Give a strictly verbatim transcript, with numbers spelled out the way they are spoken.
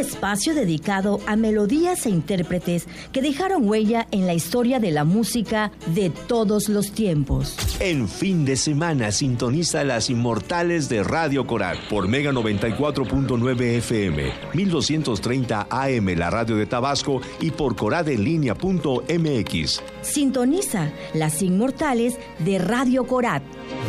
espacio dedicado a melodías e intérpretes que dejaron huella en la historia de la música de todos los tiempos. En fin de semana sintoniza Las Inmortales de Radio Corat por Mega noventa y cuatro punto nueve F M, mil doscientos treinta A M la radio de Tabasco y por coradenlinea punto m x. Sintoniza Las Inmortales de Radio Corat.